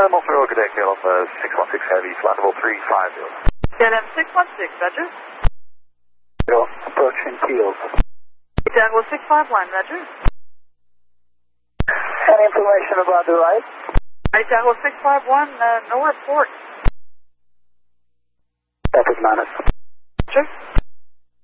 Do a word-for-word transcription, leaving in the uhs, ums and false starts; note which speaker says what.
Speaker 1: Uh, Montreal, good day, K L M uh, six one six Heavy, flight level three five zero.
Speaker 2: K L M six one six, Roger.
Speaker 1: Zero, approaching field.
Speaker 2: Tango six five one, Roger.
Speaker 1: Any information about the ride?
Speaker 2: Right, Tango six five one, uh, no report.
Speaker 1: Traffic minus.
Speaker 2: Roger.